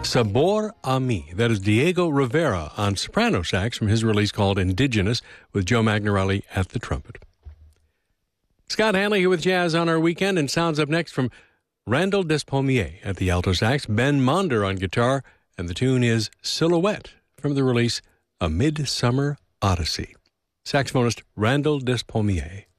Sabor a Mi. That is Diego Rivera on soprano sax from his release called Indigenous with Joe Magnarelli at the trumpet. Scott Hanley here with Jazz on our weekend, and sounds up next from Randall Despommier at the alto sax, Ben Monder on guitar, and the tune is Silhouette from the release A Midsummer Odyssey. Saxophonist Randall Despommier.